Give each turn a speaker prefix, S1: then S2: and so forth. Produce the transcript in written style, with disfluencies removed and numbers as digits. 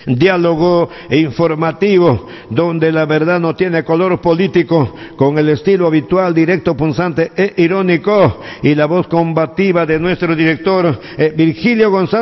S1: diálogo e informativo, donde la verdad no tiene color político, con el estilo habitual, directo, punzante e irónico, y la voz combativa de nuestro director, Virgilio González.